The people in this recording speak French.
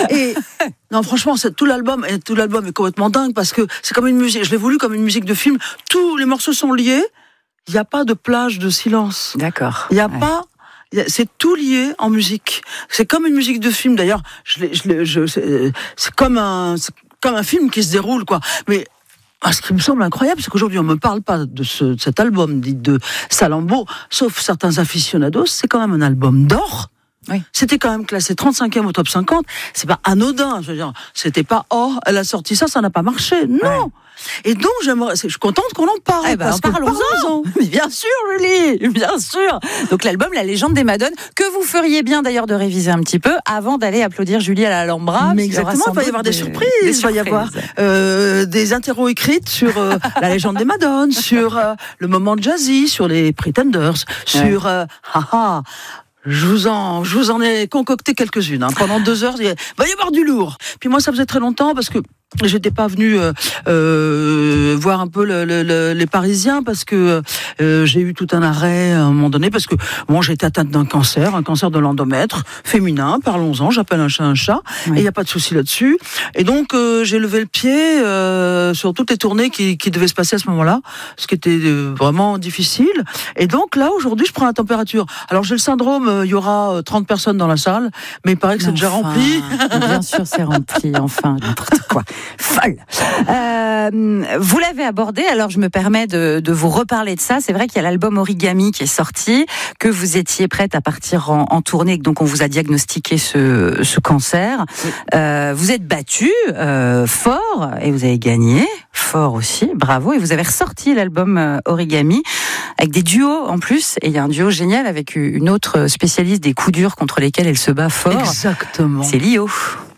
Et non, franchement, tout l'album est complètement dingue parce que c'est comme une musique. Je l'ai voulu comme une musique de film. Tous les morceaux sont liés. Il n'y a pas de plage de silence. D'accord. Il n'y a pas. C'est tout lié en musique. C'est comme une musique de film. D'ailleurs, c'est comme un film qui se déroule, quoi. Mais ce qui me semble incroyable, c'est qu'aujourd'hui, on ne me parle pas de cet album dit de Sallambo, sauf certains aficionados. C'est quand même un album d'or. Oui. C'était quand même classé 35e au top 50. C'est pas anodin. Je veux dire, c'était pas elle a sorti ça n'a pas marché. Non. Ouais. Et donc, je suis contente qu'on en parle. Parlons-en. Mais bien sûr, Julie, bien sûr. Donc, l'album La Légende des Madones, que vous feriez bien d'ailleurs de réviser un petit peu avant d'aller applaudir Julie à l'Alhambra. Mais exactement, il va y avoir des surprises. Il va y avoir des interros écrites sur La Légende des Madones, sur le moment jazzy, sur les Pretenders, sur je vous en ai concocté quelques-unes. Pendant 2 heures, il va y avoir du lourd. Puis moi, ça faisait très longtemps parce que j'étais pas venue voir un peu les Parisiens parce que j'ai eu tout un arrêt à un moment donné parce que j'ai été atteinte d'un cancer, un cancer de l'endomètre féminin. Parlons-en, j'appelle un chat un chat. Oui. Et il y a pas de souci là-dessus. Et donc j'ai levé le pied sur toutes les tournées qui devaient se passer à ce moment-là, ce qui était vraiment difficile. Et donc là aujourd'hui, je prends la température. Alors j'ai le syndrome, il y aura 30 personnes dans la salle, mais il paraît que c'est déjà rempli. Bien sûr, c'est rempli. Enfin, n'importe quoi. Folle. Vous l'avez abordé, alors je me permets de vous reparler de ça. C'est vrai qu'il y a l'album Origami qui est sorti, que vous étiez prête à partir en tournée, donc on vous a diagnostiqué ce cancer. Oui. Vous êtes battue fort et vous avez gagné fort aussi, bravo. Et vous avez ressorti l'album Origami avec des duos en plus. Et il y a un duo génial avec une autre spécialiste des coups durs contre lesquels elle se bat fort. Exactement. C'est Lio.